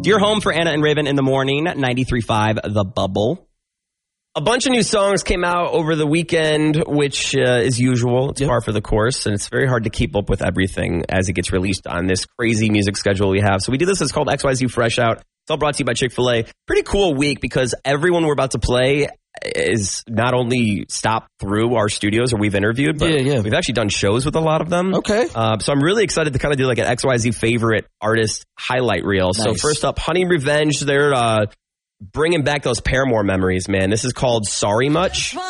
You're home for Anna and Raven in the morning, 93.5 The Bubble. A bunch of new songs came out over the weekend, which is usual. It's par for the course, and it's very hard to keep up with everything as it gets released on this crazy music schedule we have. So we do this. It's called XYZ Fresh Out. It's all brought to you by Chick-fil-A. Pretty cool week because everyone we're about to play is not only stopped through our studios or we've interviewed, but we've actually done shows with a lot of them. Okay. So I'm really excited to kind of do like an XYZ favorite artist highlight reel. Nice. So first up, Honey Revenge. They're bringing back those Paramore memories, man. This is called Sorry Much.